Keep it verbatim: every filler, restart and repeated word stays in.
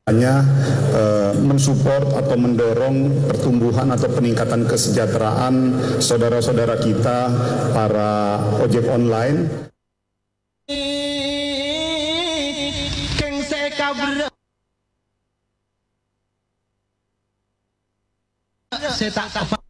hanya eh, mensupport atau mendorong pertumbuhan atau peningkatan kesejahteraan saudara-saudara kita para ojek online. Saya tak